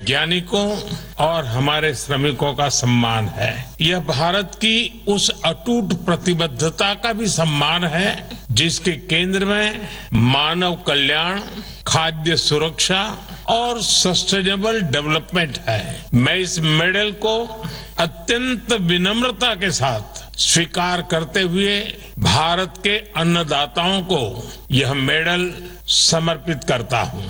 वैज्ञानिकों और हमारे श्रमिकों का सम्मान है। यह भारत की उस अटूट प्रतिबद्धता का भी सम्मान है जिसके केंद्र में मानव कल्याण, खाद्य सुरक्षा और सस्टेनेबल डेवलपमेंट है। मैं इस मेडल को अत्यंत विनम्रता के साथ स्वीकार करते हुए भारत के अन्नदाताओं को यह मेडल समर्पित करता हूं।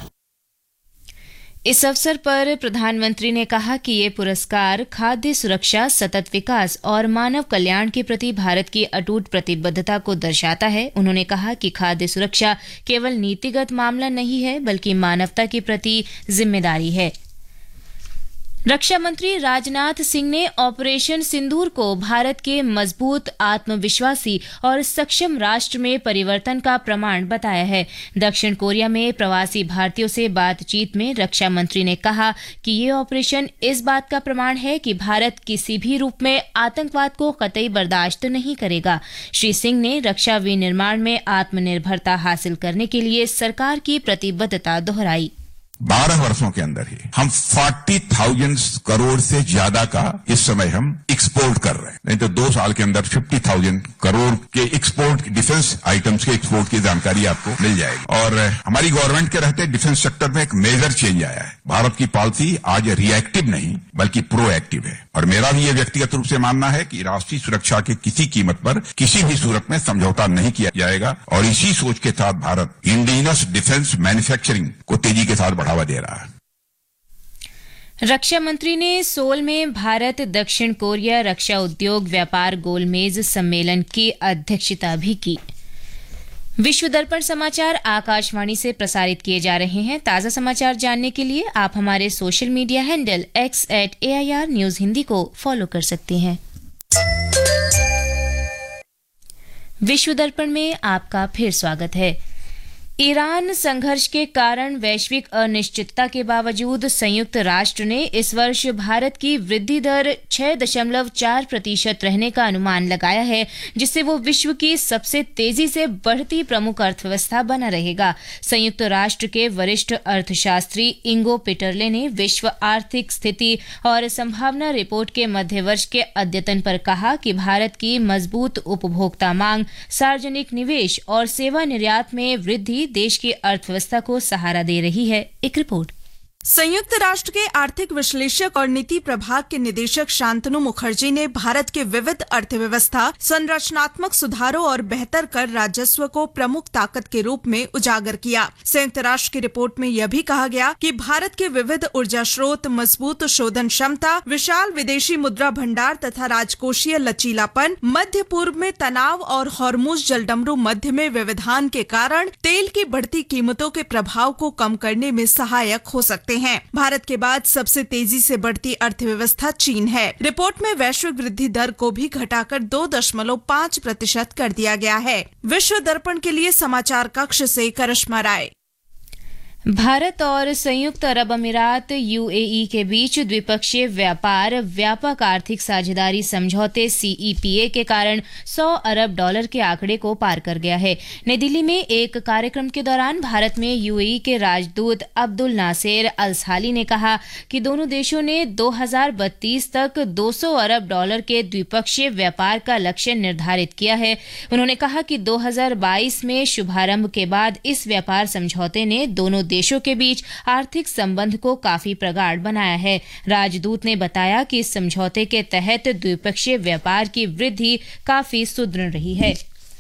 इस अवसर पर प्रधानमंत्री ने कहा कि ये पुरस्कार खाद्य सुरक्षा, सतत विकास और मानव कल्याण के प्रति भारत की अटूट प्रतिबद्धता को दर्शाता है। उन्होंने कहा कि खाद्य सुरक्षा केवल नीतिगत मामला नहीं है, बल्कि मानवता के प्रति जिम्मेदारी है। रक्षा मंत्री राजनाथ सिंह ने ऑपरेशन सिंदूर को भारत के मजबूत, आत्मविश्वासी और सक्षम राष्ट्र में परिवर्तन का प्रमाण बताया है। दक्षिण कोरिया में प्रवासी भारतीयों से बातचीत में रक्षा मंत्री ने कहा कि ये ऑपरेशन इस बात का प्रमाण है कि भारत किसी भी रूप में आतंकवाद को कतई बर्दाश्त नहीं करेगा। श्री सिंह ने रक्षा विनिर्माण में आत्मनिर्भरता हासिल करने के लिए सरकार की प्रतिबद्धता दोहराई। 12 वर्षों के अंदर ही हम 40,000 करोड़ से ज्यादा का इस समय हम एक्सपोर्ट कर रहे हैं। नहीं तो 2 साल के अंदर 50,000 करोड़ के एक्सपोर्ट, डिफेंस आइटम्स के एक्सपोर्ट की जानकारी आपको मिल जाएगी। और हमारी गवर्नमेंट के रहते डिफेंस सेक्टर में एक मेजर चेंज आया है। भारत की पॉलिसी आज रिएक्टिव नहीं बल्कि प्रोएक्टिव है। और मेरा भी ये व्यक्तिगत रूप से मानना है कि राष्ट्रीय सुरक्षा की किसी कीमत पर किसी भी सूरत में समझौता नहीं किया जाएगा। और इसी सोच के साथ भारत इंडिजिनस डिफेंस मैन्युफैक्चरिंग को तेजी के साथ बढ़ावा दे रहा है। रक्षा मंत्री ने सोल में भारत दक्षिण कोरिया रक्षा उद्योग व्यापार गोलमेज सम्मेलन की अध्यक्षता भी की। विश्व दर्पण समाचार आकाशवाणी से प्रसारित किए जा रहे हैं। ताजा समाचार जानने के लिए आप हमारे social media handle x@AIR News Hindi को फॉलो कर सकते हैं। विश्व दर्पण में आपका फिर स्वागत है। ईरान संघर्ष के कारण वैश्विक अनिश्चितता के बावजूद संयुक्त राष्ट्र ने इस वर्ष भारत की वृद्धि दर 6.4% रहने का अनुमान लगाया है, जिससे वो विश्व की सबसे तेजी से बढ़ती प्रमुख अर्थव्यवस्था बना रहेगा। संयुक्त राष्ट्र के वरिष्ठ अर्थशास्त्री इंगो पिटरले ने विश्व आर्थिक स्थिति और संभावना रिपोर्ट के मध्य वर्ष के अद्यतन पर कहा कि भारत की मजबूत उपभोक्ता मांग, सार्वजनिक निवेश और सेवा निर्यात में वृद्धि देश की अर्थव्यवस्था को सहारा दे रही है। एक रिपोर्ट। संयुक्त राष्ट्र के आर्थिक विश्लेषक और नीति प्रभाग के निदेशक शांतनु मुखर्जी ने भारत के विविध अर्थव्यवस्था, संरचनात्मक सुधारों और बेहतर कर राजस्व को प्रमुख ताकत के रूप में उजागर किया। संयुक्त राष्ट्र की रिपोर्ट में यह भी कहा गया कि भारत के विविध ऊर्जा स्रोत, मजबूत शोधन क्षमता, विशाल विदेशी मुद्रा भंडार तथा राजकोषीय लचीलापन, मध्य पूर्व में तनाव और हॉर्मुज जलडमरू मध्य में व्यवधान के कारण तेल की बढ़ती कीमतों के प्रभाव को कम करने में सहायक हो सकते हैं। भारत के बाद सबसे तेजी से बढ़ती अर्थव्यवस्था चीन है। रिपोर्ट में वैश्विक वृद्धि दर को भी घटाकर 2.5% कर दिया गया है। विश्व दर्पण के लिए समाचार कक्ष से करिश्मा राय। भारत और संयुक्त अरब अमीरात यूएई के बीच द्विपक्षीय व्यापार व्यापक आर्थिक साझेदारी समझौते CEPA के कारण $100 अरब के आंकड़े को पार कर गया है। नई दिल्ली में एक कार्यक्रम के दौरान भारत में यूएई के राजदूत अब्दुल नासिर अल साली ने कहा कि दोनों देशों ने 2032 तक $200 अरब के द्विपक्षीय व्यापार का लक्ष्य निर्धारित किया है। उन्होंने कहा कि 2022 में शुभारंभ के बाद इस व्यापार समझौते ने दोनों देशों के बीच आर्थिक संबंध को काफी प्रगाढ़ बनाया है। राजदूत ने बताया कि इस समझौते के तहत द्विपक्षीय व्यापार की वृद्धि काफी सुदृढ़ रही है।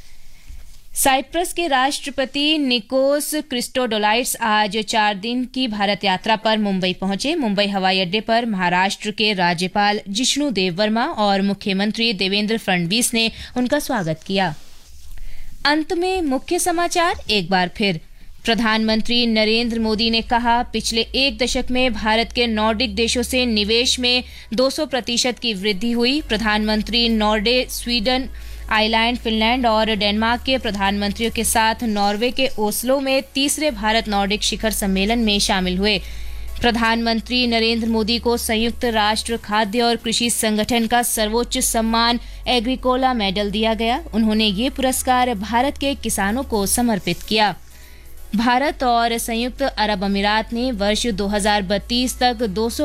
साइप्रस के राष्ट्रपति निकोस क्रिस्टोडोलाइड्स आज 4 दिन की भारत यात्रा पर मुंबई पहुंचे। मुंबई हवाई अड्डे पर महाराष्ट्र के राज्यपाल जिष्णु देव वर्मा और मुख्यमंत्री देवेंद्र फडणवीस ने उनका स्वागत किया। अंत में मुख्य समाचार एक बार फिर। प्रधानमंत्री नरेंद्र मोदी ने कहा, पिछले 1 दशक में भारत के नॉर्डिक देशों से निवेश में 200% की वृद्धि हुई। प्रधानमंत्री नॉर्वे, स्वीडन, आइलैंड, फिनलैंड और डेनमार्क के प्रधानमंत्रियों के साथ नॉर्वे के ओस्लो में तीसरे भारत नॉर्डिक शिखर सम्मेलन में शामिल हुए। प्रधानमंत्री नरेंद्र मोदी को संयुक्त राष्ट्र खाद्य और कृषि संगठन का सर्वोच्च सम्मान एग्रीकोला मेडल दिया गया। उन्होंने ये पुरस्कार भारत के किसानों को समर्पित किया। भारत और संयुक्त अरब अमीरात ने वर्ष 2032 तक 200